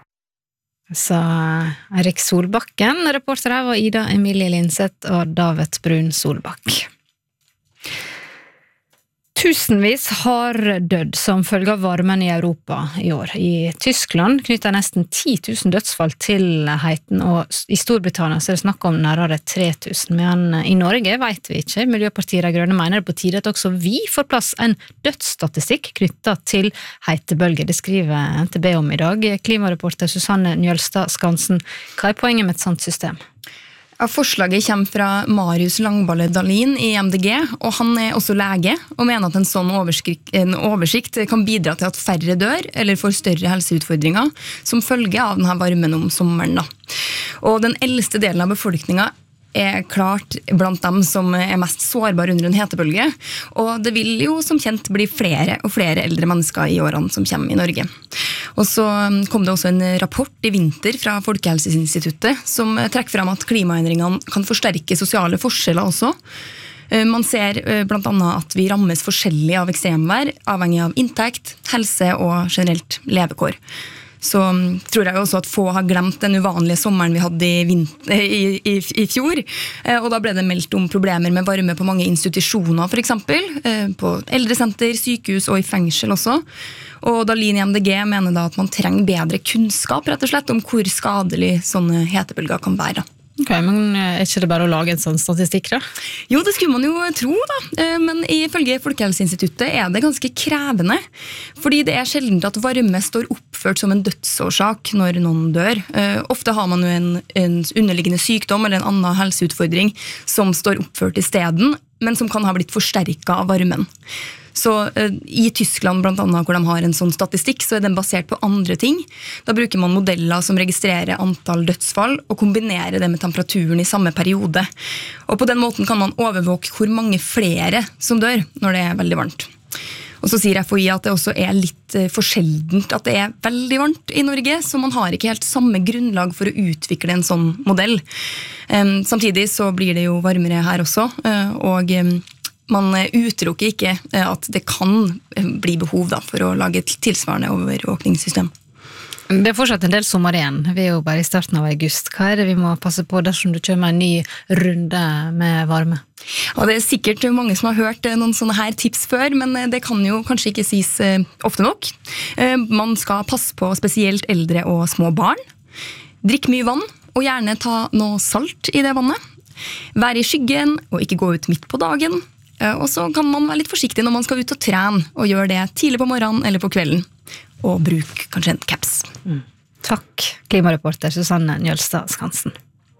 Sa Erik Solbakken, reporter her var Ida Emilie Linseth og David Brun Solbakk. Tusenvis har dødd som følge av varmen i Europa i år. I Tyskland knytter nesten ti tusen dødsfall til heiten, og i Storbritannia så er det snakk om nærmere tre tusen. Men i Norge vet vi ikke. Miljøpartiet De Grønne mener det på tide at også vi får plass en dødsstatistikk knyttet til heitebølge. Det skriver N T B om i dag. Klimareporter Susanne Njølstad Skansen, hva er poenget med et sånt system? Ja, forslaget kommer fra Marius Langballe Dahlin i M D G, og han er også lege, og mener at en sånn oversikt, en oversikt kan bidra til at færre dør, eller får større helseutfordringer, som følge av denne varmen om sommeren. Da. Og den eldste delen av befolkningen er klart blant dem som er mest sårbare under en hetebølge, og det vil jo som kjent bli flere og flere eldre mennesker i årene som kommer i Norge. Og så kom det også en rapport i vinter fra Folkehelseinstituttet som trekker frem at klimaendringene kan forsterke sosiale forskjeller også. Man ser blant annet at vi rammes forskjellig av ekstremvær, avhengig av inntekt, helse og generelt levekår. Så tror jeg også at få har glemt den uvanlige sommeren vi hadde i, vinter, i, i, i fjor. Og da ble det meldt om problemer med varme på mange institusjoner, for eksempel. På eldresenter, sykehus og i fengsel også. Og Dahlin i M D G mener da at man trenger bedre kunnskap, rett og slett, om hvor skadelig sånne hetebølger kan være. Ok, men er ikke det bare å lage en sånn statistikk da? Jo, det skulle man jo tro da, men ifølge Folkehelseinstituttet er det ganske krevende, fordi det er sjelden at varme står opp oppført som en dødsårsak når noen dør. Ofte har man jo en, en underliggende sykdom eller en annen helseutfordring som står oppført i stedet, men som kan ha blitt forsterket av varmen. Så uh, I Tyskland, blant annet, hvor de har en sånn statistikk, så er den basert på andre ting. Da bruker man modeller som registrerer antall dødsfall og kombinerer det med temperaturen i samme periode. Og på den måten kan man overvåke hvor mange flere som dør når det er veldig varmt. Og så sier F H I at det også er litt uh, for sjeldent at det er veldig varmt i Norge, så man har ikke helt samme grunnlag for å utvikle en sånn modell. Um, samtidig så blir det jo varmere her også, uh, og um, man utelukker ikke at det kan bli behov da, for å lage et tilsvarende overvåkningssystem. Det er fortsatt en del sommer igjen. Vi er jo bare i starten av august. Hva er det vi må passe på dersom du kommer en ny runde med varme? Ja, det er sikkert mange som har hørt noen sånne her tips før, men det kan jo kanskje ikke sies ofte nok. Man skal passe på spesielt eldre og små barn. Drikk mye vann, og gjerne ta noe salt i det vannet. Vær i skyggen, og ikke gå ut midt på dagen. Og så kan man være litt forsiktig når man skal ut og trene, og gjøre det tidlig på morgenen eller på kvelden. Og bruk kanskje en caps. Mm. Takk, klimareporter Susanne Njølstad Skansen.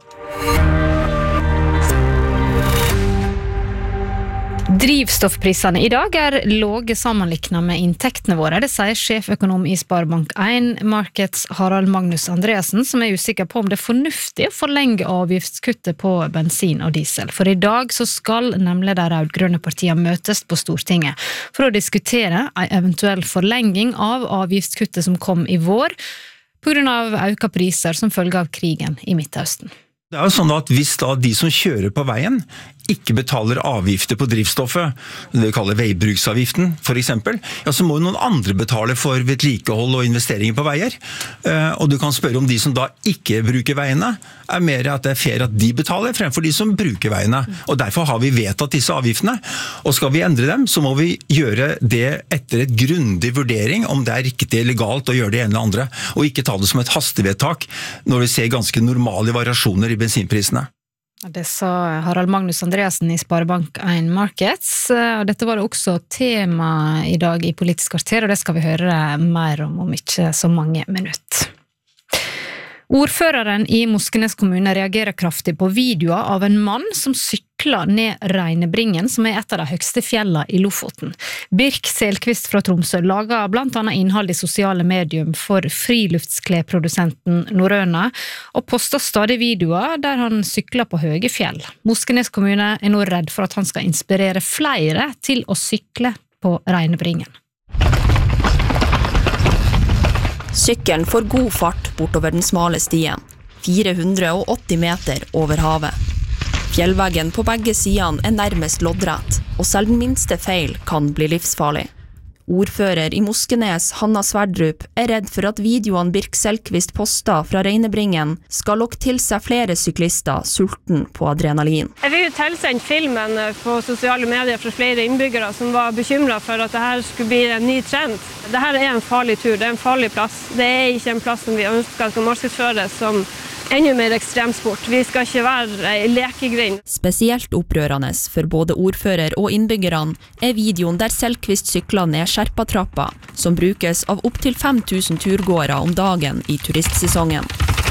Drivstoffprisene i dag er låge sammenliknet med inntektene våre. Det sier sjeføkonom i Sparebank en Markets Harald Magnus Andreassen, som er usikker på om det er fornuftig å forlenge avgiftskuttet på bensin og diesel. For i dag så skal nemlig de rødgrønne partiene møtes på Stortinget for å diskutere en eventuell forlenging av avgiftskuttet som kom i vår, på grunn av økte priser som følge av krigen i Midtøsten. Det er jo sånn at hvis da de som kjører på veien ikke betaler avgifter på drivstoffet, det vi kaller veibruksavgiften for eksempel, ja, så må jo noen andre betale for vedlikehold og investeringer på veier. Og du kan spørre om de som da ikke bruker veiene, er mer at det er fair at de betaler fremfor de som bruker veiene. Og derfor har vi vedtatt disse avgiftene. Og skal vi endre dem, så må vi gjøre det etter et grundig vurdering om det er riktig eller galt å gjøre det ene eller andre, og ikke ta det som et hastevedtak når vi ser ganske normale variasjoner i bensinprisene. Det sa Harald Magnus Andreassen i Sparebank en Markets, og dette var også tema i dag i Politisk kvarter, og det skal vi høre mer om om ikke så mange minutter. Ordføreren i Moskenes kommune reagerer kraftig på videoer av en mann som sykler ned Reinebringen, som er et av de høgste fjellene i Lofoten. Birk Selkvist fra Tromsø lager blant annet innhold i sosiale medium for friluftskleprodusenten Norrøna, og poster stadig videoer der han sykler på høye fjell. Moskenes kommune er nå redd for at han skal inspirere flere til å sykle på Reinebringen. Sykkelen får god fart bortover den smale stien, fire hundre og åtti meter over havet. Fjellveggen på begge sidene er nærmest loddrett, og selv den minste feil kan bli livsfarlig. Ordfører i Moskenes, Hanna Sverdrup, er redd for at videoene Birk Selkvist posta fra Reinebringen skal lokke til seg flere syklister sulten på adrenalin. Jeg vil jo tilsende filmen på sosiale medier fra flere innbyggere som var bekymret for at dette skulle bli en ny trend. Dette er en farlig tur, det er en farlig plass. Det er ikke en plass som vi ønsker skal markedsføres som enda mer ekstremsport. Vi skal ikke være i lekegrind. Spesielt opprørende for både ordfører og innbyggerne er videoen der Selkvist sykler ned Sherpa-trappa, som brukes av opp til fem tusen turgåere om dagen i turistsesongen.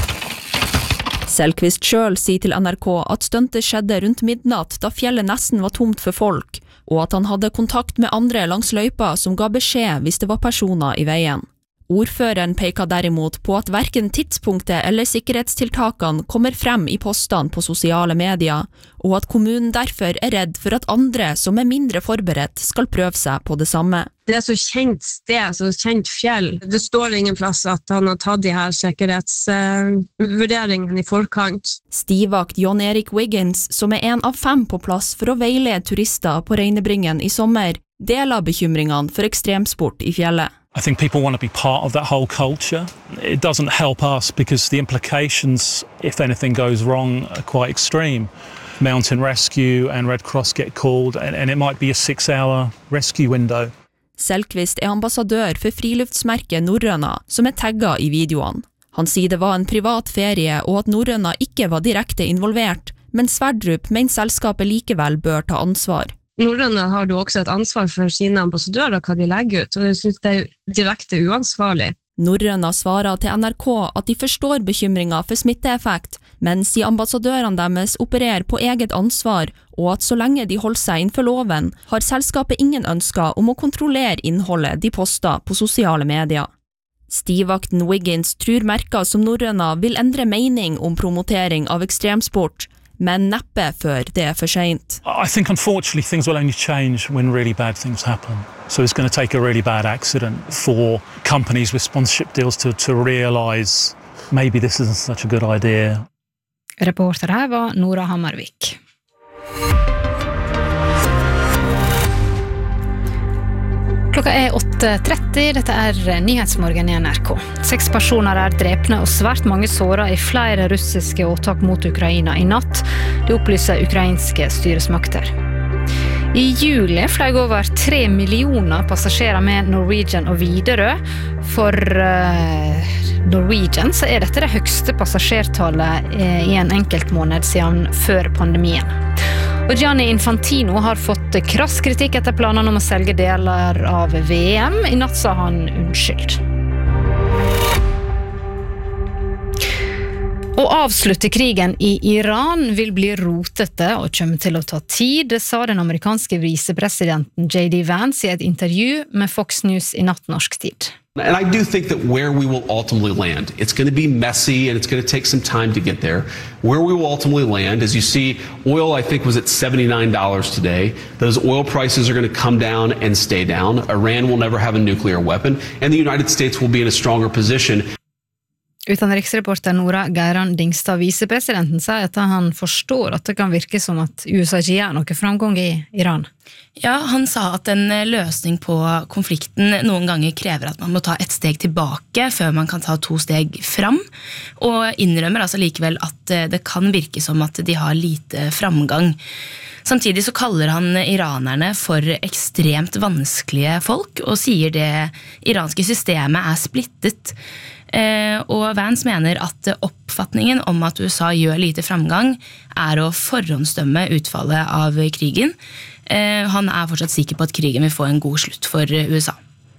Selkvist selv sier til N R K at stuntet skjedde rundt midnatt da fjellet nesten var tomt for folk, og at han hadde kontakt med andre langs løypa som ga beskjed hvis det var personer i veien. Ordføreren peker derimot på at hverken tidspunktet eller sikkerhetstiltakene kommer frem i postene på sosiale medier, og at kommunen derfor er redd for at andre som er mindre forberedt skal prøve seg på det samme. Det er så kjent sted, så kjent fjell. Det står ingen plass at han har tatt de her sikkerhetsvurderingene i forkant. Stivakt John Erik Wiggins, som er en av fem på plass for å veilede turister på Reinebringen i sommer, deler bekymringene for ekstremsport i fjellet. I think people want to be part of that whole culture. It doesn't help us because the implications, if anything goes wrong, are quite extreme. Mountain Rescue and Red Cross get called, and, and it might be a six-hour rescue window. Selkvist er ambassadør for friluftsmerket Norrøna, som er tagget i videoene. Han sier det var en privat ferie og at Norrøna ikke var direkte involvert, men Sverdrup mener selskapet likevel bør ta ansvar. Norrøna har jo også et ansvar for sine ambassadører hva de legger ut, og jeg synes det er direkte uansvarlig Norrøna svarer til N R K at de forstår bekymringer for smitteeffekt, men sier ambassadørene deres opererer på eget ansvar, og at så lenge de holder seg innenfor loven, har selskapet ingen ønsker om å kontrollere innholdet de poster på sosiale medier. Stivakten Wiggins tror merker som Norrøna vil endre mening om promotering av ekstremsport, men neppe før det er for sent. I think unfortunately things will only change when really bad things happen. So it's going to take a really bad accident for companies with sponsorship deals to, to realise maybe this isn't such a good idea. Reporter her var Nora Hammarvik. Klokka er åtte tretti, dette er Nyhetsmorgen i N R K. Seks personer er drepne og svært mange såret i flere russiske åtak mot Ukraina i natt. Det opplyser ukrainske styresmakter. I juli fløy over tre millioner passasjerer med Norwegian og Widerøe. For uh, Norwegian så er dette det høgste passasjertallet uh, i en enkelt måned siden før pandemien. Og Gianni Infantino har fått krass kritikk etter planene om å selge deler av V M. I natt sa han unnskyld. Å avslutte krigen i Iran vil bli rotete og kommer til å ta tid, det sa den amerikanske visepresidenten J D Vance i et intervju med Fox News i natt norsk tid. And I do think that where we will ultimately land, it's going to be messy and it's going to take some time to get there. Where we will ultimately land, as you see, oil I think was at seventy-nine dollars today. Those oil prices are going to come down and stay down. Iran will never have a nuclear weapon and the United States will be in a stronger position. Utenriksreporter Nora Geiran Dingstad, visepresidenten, sier at han forstår at det kan virke som at U S A ikke gjør noe framgang i Iran. Ja, han sa at en løsning på konflikten noen ganger krever at man må ta et steg tilbake før man kan ta to steg fram, og innrømmer altså likevel at det kan virke som at de har lite framgang. Samtidig så kaller han iranerne for ekstremt vanskelige folk, og sier det iranske systemet er splittet. Eh, og Vance mener at oppfatningen om at U S A gjør lite framgang er å forhåndsdømme utfallet av krigen. Eh, han er fortsatt sikker på at krigen vil få en god slutt for U S A.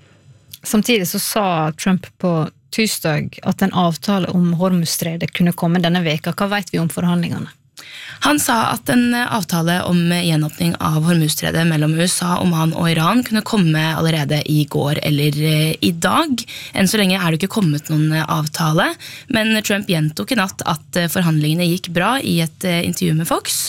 Samtidig så sa Trump på tirsdag at en avtale om Hormuzstredet kunne komme denne veka. Hva vet vi om forhandlingene? Han sa at en avtale om gjenåpning av Hormuzstredet mellom U S A, Oman og Iran kunne komme allerede i går eller i dag. Enn så lenge er det ikke kommet noen avtale, men Trump gjentok i natt at forhandlingene gikk bra i et intervju med Fox.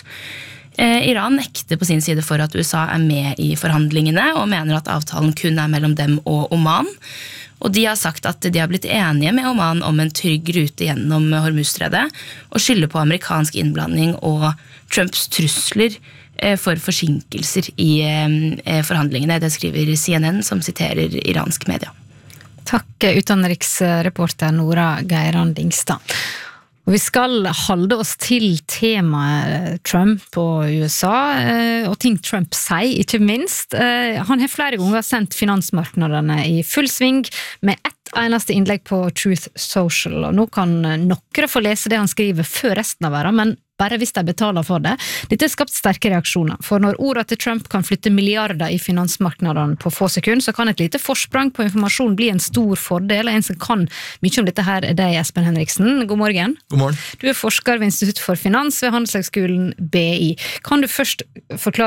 Iran nekter på sin side for at U S A er med i forhandlingene og mener at avtalen kun er mellom dem og Oman. Og de har sagt at de har blitt enige med Oman om en trygg rute gjennom Hormuzstredet og skylder på amerikansk innblanding og Trumps trusler for forsinkelser i forhandlingene. Det skriver C N N, som siterer iransk media. Takk, utenriksreporter Nora Geiran Dingstad. Og vi skal holde oss til temaet Trump og U S A, og ting Trump sier, ikke minst. Han har flere ganger sendt finansmarkedene i full sving med ett eneste innlegg på Truth Social, og nå kan noen få lese det han skriver før resten av verden, men bare hvis de betaler for det. Dette har skapt sterke reaksjoner, for når ordet til Trump kan flytte milliarder i finansmarkedene på få sekunder, så kan et lite forsprang på informasjon bli en stor fordel, og en som kan mye om dette her er deg, Espen Henriksen. God morgen. God morgen. Du er forsker ved Institutt for Finans ved Handelshøgskolen B I. Kan du først forklare